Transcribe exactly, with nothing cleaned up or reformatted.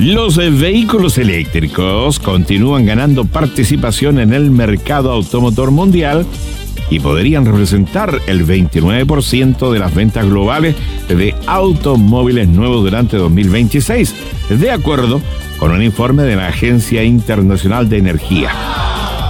Los eh, vehículos eléctricos continúan ganando participación en el mercado automotor mundial y podrían representar el veintinueve por ciento de las ventas globales de automóviles nuevos durante dos mil veintiséis, de acuerdo con un informe de la Agencia Internacional de Energía.